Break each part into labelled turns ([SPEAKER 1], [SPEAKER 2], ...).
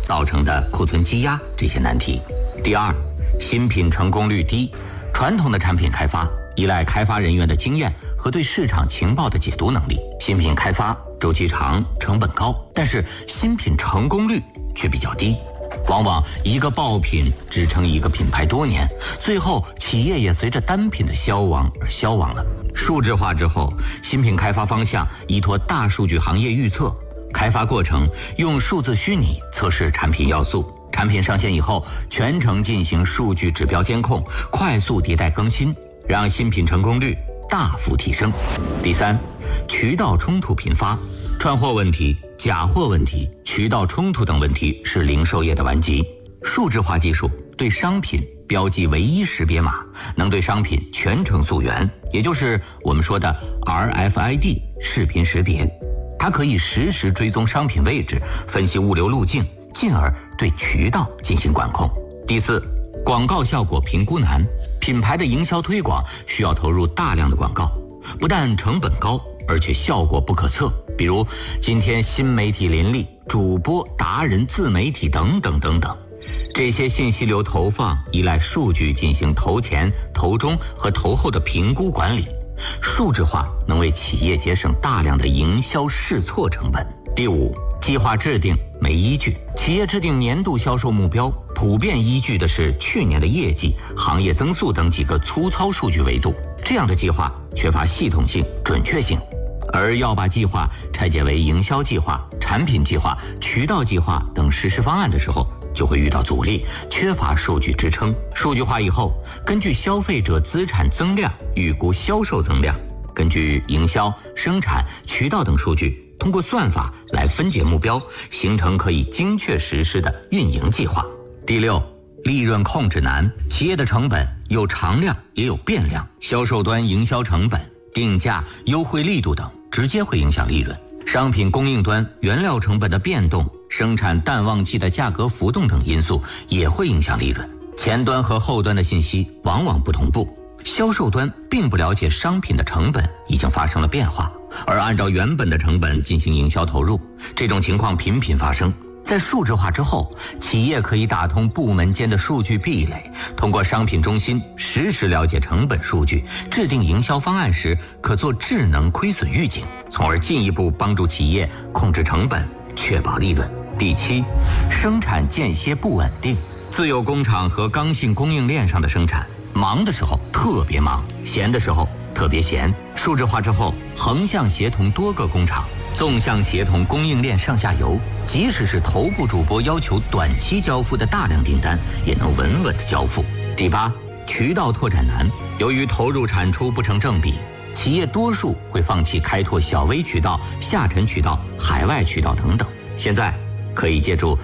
[SPEAKER 1] 造成的库存积压这些难题。第二，新品成功率低。传统的产品开发依赖开发人员的经验和对市场情报的解读能力，新品开发周期长，成本高，但是新品成功率却比较低。往往一个爆品支撑一个品牌多年，最后企业也随着单品的消亡而消亡了。数字化之后，新品开发方向依托大数据行业预测，开发过程用数字虚拟测试产品要素，产品上线以后全程进行数据指标监控，快速迭代更新，让新品成功率大幅提升。第三，渠道冲突频发，串货问题、假货问题、渠道冲突等问题是零售业的顽疾。数字化技术对商品标记唯一识别码，能对商品全程溯源，也就是我们说的 RFID 视频识别。它可以实时追踪商品位置，分析物流路径，进而对渠道进行管控。第四，广告效果评估难。品牌的营销推广需要投入大量的广告，不但成本高，而且效果不可测。比如今天新媒体林立，主播、达人、自媒体等等等等，这些信息流投放依赖数据进行投前、投中和投后的评估管理。数字化能为企业节省大量的营销试错成本。第五，计划制定没依据。企业制定年度销售目标，普遍依据的是去年的业绩、行业增速等几个粗糙数据维度，这样的计划缺乏系统性、准确性。而要把计划拆解为营销计划、产品计划、渠道计划等实施方案的时候，就会遇到阻力，缺乏数据支撑。数据化以后，根据消费者资产增量预估销售增量，根据营销、生产、渠道等数据，通过算法来分解目标，形成可以精确实施的运营计划。第六，利润控制难。企业的成本有常量也有变量，销售端营销成本、定价、优惠力度等直接会影响利润。商品供应端原料成本的变动、生产淡旺季的价格浮动等因素也会影响利润。前端和后端的信息往往不同步，销售端并不了解商品的成本已经发生了变化，而按照原本的成本进行营销投入，这种情况频频发生。在数字化之后，企业可以打通部门间的数据壁垒，通过商品中心实时了解成本数据，制定营销方案时可做智能亏损预警，从而进一步帮助企业控制成本，确保利润。第七，生产间歇不稳定。自有工厂和刚性供应链上的生产，忙的时候特别忙，闲的时候特别闲。数字化之后，横向协同多个工厂，纵向协同供应链上下游，即使是头部主播要求短期交付的大量订单，也能稳稳的交付。第八，渠道拓展难。由于投入产出不成正比，企业多数会放弃开拓小微渠道、下沉渠道、海外渠道等等。现在可以借助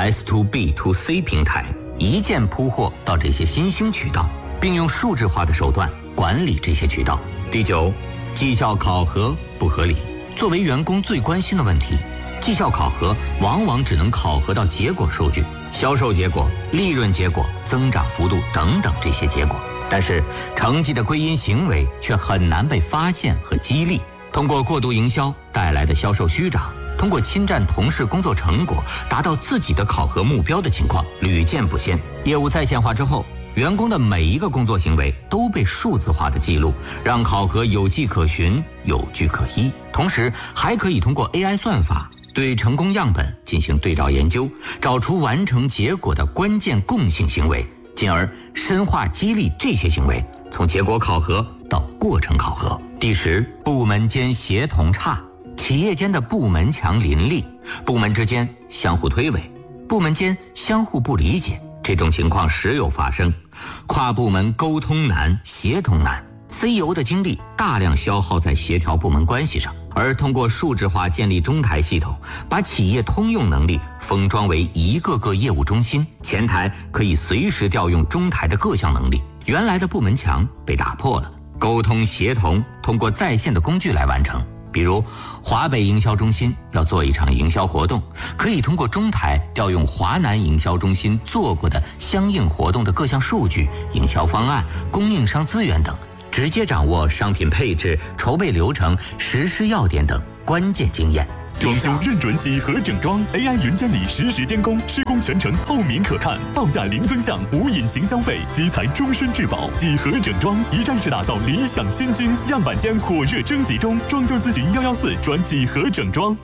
[SPEAKER 1] S2B2C 平台，一键铺货到这些新兴渠道，并用数字化的手段管理这些渠道。第九，绩效考核不合理。作为员工最关心的问题，绩效考核往往只能考核到结果数据、销售结果、利润结果、增长幅度等等这些结果，但是成绩的归因行为却很难被发现和激励。通过过度营销带来的销售虚涨，通过侵占同事工作成果达到自己的考核目标的情况屡见不鲜。业务在线化之后，员工的每一个工作行为都被数字化的记录，让考核有迹可循、有据可依。同时还可以通过 AI 算法对成功样本进行对照研究，找出完成结果的关键共性行为，进而深化激励这些行为，从结果考核到过程考核。第十，部门间协同差。企业间的部门墙林立，部门之间相互推诿，部门间相互不理解，这种情况时有发生。跨部门沟通难、协同难， CEO 的精力大量消耗在协调部门关系上，而通过数字化建立中台系统，把企业通用能力封装为一个个业务中心，前台可以随时调用中台的各项能力，原来的部门墙被打破了。沟通协同通过在线的工具来完成，比如华北营销中心要做一场营销活动，可以通过中台调用华南营销中心做过的相应活动的各项数据、营销方案、供应商资源等，直接掌握商品配置、筹备流程、实施要点等关键经验。
[SPEAKER 2] 装修认准几何整装 ，AI 云监理实时监工，施工全程透明可看，报价零增项，无隐形消费，基材终身质保。几何整装一站式打造理想新居，样板间火热征集中，装修咨询114转几何整装。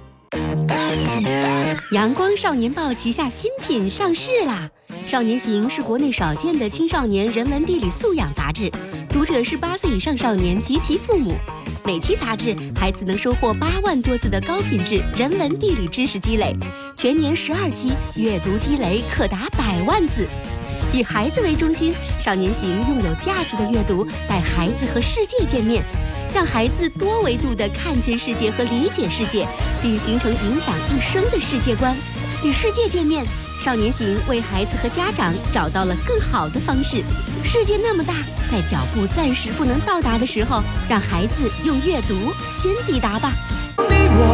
[SPEAKER 3] 阳光少年报旗下新品上市啦！少年行是国内少见的青少年人文地理素养杂志，读者是8岁以上少年及其父母。每期杂志，孩子能收获8万多字的高品质人文地理知识积累，全年12期，阅读积累可达100万字。以孩子为中心，少年行用有价值的阅读带孩子和世界见面，让孩子多维度地看见世界和理解世界，并形成影响一生的世界观。与世界见面，少年行为孩子和家长找到了更好的方式。世界那么大，在脚步暂时不能到达的时候，让孩子用阅读先抵达吧。